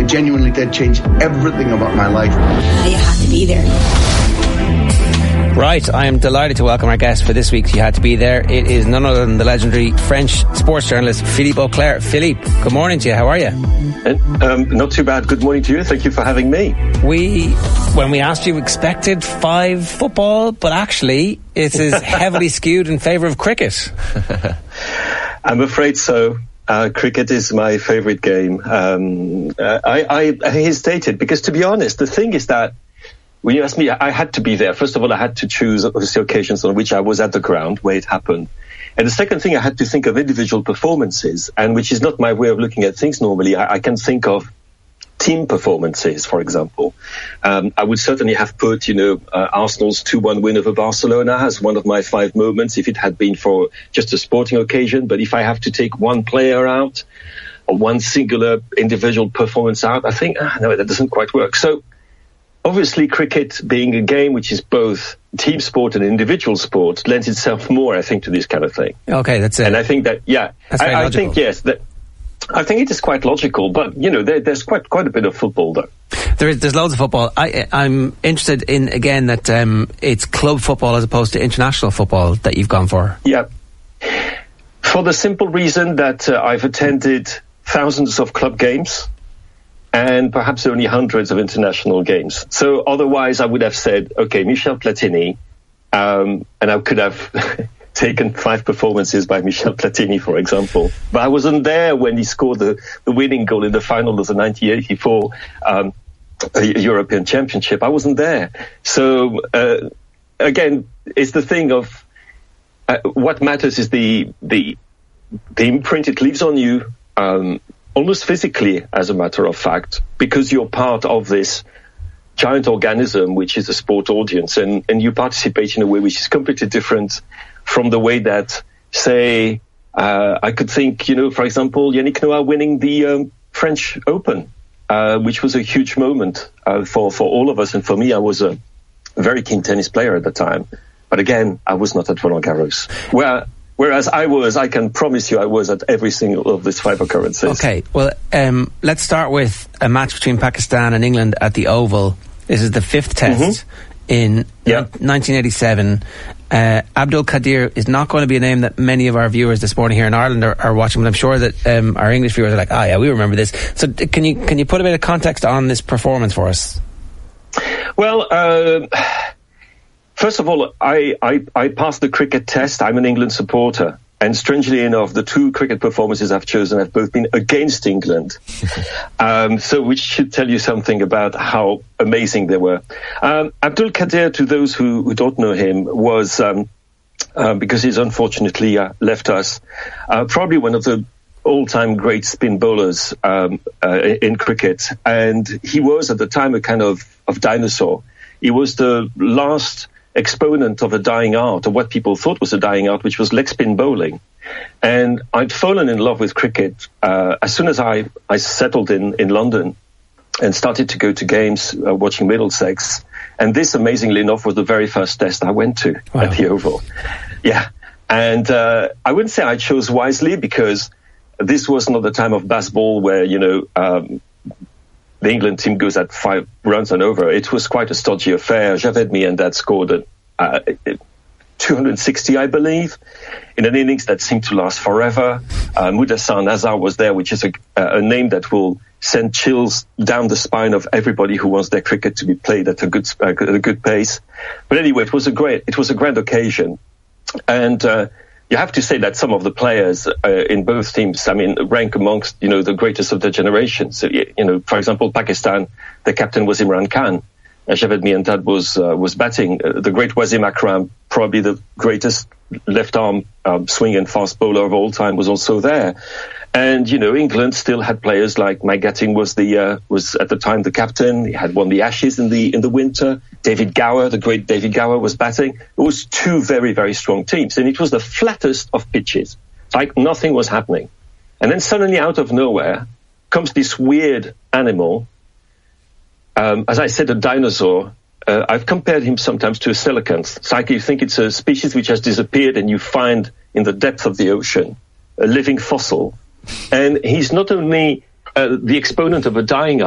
genuinely did change everything about my life. You have to be there. Right, I am delighted to welcome our guest for this week's You Had to Be There. It is none other than the legendary French sports journalist Philippe Auclair. Philippe, good morning to you. How are you? Not too bad. Good morning to you. Thank you for having me. When we asked you, expected 5 football, but actually it is heavily skewed in favour of cricket. I'm afraid so. Cricket is my favourite game. I hesitated because, to be honest, the thing is that when you asked me, I had to be there. First of all, I had to choose the occasions on which I was at the ground, where it happened. And the second thing, I had to think of individual performances, and which is not my way of looking at things normally. I can think of team performances, for example. I would certainly have put, Arsenal's 2-1 win over Barcelona as one of my 5 moments if it had been for just a sporting occasion. But if I have to take one player out or one singular individual performance out, I think, no, that doesn't quite work. So obviously, cricket being a game which is both team sport and individual sport lends itself more, I think, to this kind of thing. Okay, that's it. And I think that, that's very logical. I think, yes, I think it is quite logical, but, there's quite a bit of football, though. There's loads of football. I'm interested in, again, that it's club football as opposed to international football that you've gone for. Yeah. For the simple reason that I've attended thousands of club games and perhaps only hundreds of international games. So otherwise I would have said, okay, Michel Platini, and I could have taken 5 performances by Michel Platini, for example. But I wasn't there when he scored the winning goal in the final of the 1984 European Championship. I wasn't there. So, again, it's the thing of what matters is the imprint it leaves on you, almost physically, as a matter of fact, because you're part of this giant organism, which is a sport audience, and you participate in a way which is completely different from the way that, say, I could think, for example, Yannick Noah winning the French Open, which was a huge moment for all of us. And for me, I was a very keen tennis player at the time. But again, I was not at Roland Garros. Whereas I can promise you I was at every single of these 5 occurrences. Okay, well, let's start with a match between Pakistan and England at the Oval. This is the 5th test in 1987. Abdul Qadir is not going to be a name that many of our viewers this morning here in Ireland are watching, but I'm sure that our English viewers are like, we remember this. So can you put a bit of context on this performance for us? Well, first of all, I passed the cricket test. I'm an England supporter. And strangely enough, the 2 cricket performances I've chosen have both been against England. So which should tell you something about how amazing they were. Abdul Qadir, to those who don't know him, was, because he's unfortunately left us, probably one of the all-time great spin bowlers in cricket. And he was at the time a kind of dinosaur. He was the last exponent of a dying art, or what people thought was a dying art, which was leg spin bowling. And I'd fallen in love with cricket as soon as I settled in London and started to go to games watching Middlesex. And this, amazingly enough, was the very first test I went to at the Oval. Yeah. And I wouldn't say I chose wisely, because this was not the time of baseball where, the England team goes at 5 runs and over. It was quite a stodgy affair. Javed Miandad scored 260, I believe, in an innings that seemed to last forever. Mudassar Nazar was there, which is a name that will send chills down the spine of everybody who wants their cricket to be played at a good pace. But anyway, it was a grand occasion. And you have to say that some of the players in both teams, rank amongst, the greatest of their generation. So, for example, Pakistan, the captain was Imran Khan. Javed Miandad was batting. The great Wasim Akram, probably the greatest left-arm swing and fast bowler of all time, was also there. And, England still had players like Mike Gatting was at the time the captain. He had won the Ashes in the winter. David Gower, the great David Gower, was batting. It was 2 very, very strong teams. And it was the flattest of pitches. It's like nothing was happening. And then suddenly out of nowhere comes this weird animal. As I said, a dinosaur. I've compared him sometimes to a coelacanth. It's like you think it's a species which has disappeared and you find in the depth of the ocean a living fossil. And he's not only the exponent of a dying